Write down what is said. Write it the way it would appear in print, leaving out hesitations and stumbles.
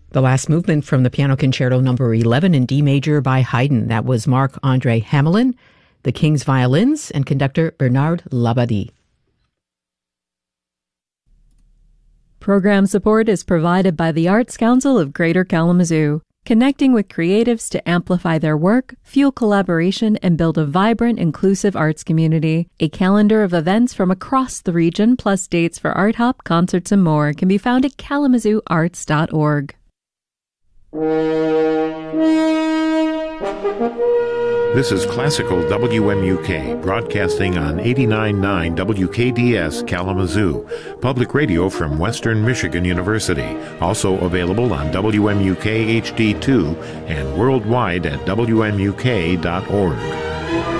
The last movement from the Piano Concerto number 11 in D major by Haydn. That was Marc-André Hamelin, the King's Violins, and conductor Bernard Labadie. Program support is provided by the Arts Council of Greater Kalamazoo, connecting with creatives to amplify their work, fuel collaboration, and build a vibrant, inclusive arts community. A calendar of events from across the region, plus dates for Art Hop, concerts, and more, can be found at kalamazooarts.org. This is Classical WMUK, broadcasting on 89.9 WKDS Kalamazoo, public radio from Western Michigan University. Also available on WMUK HD2 and worldwide at WMUK.org.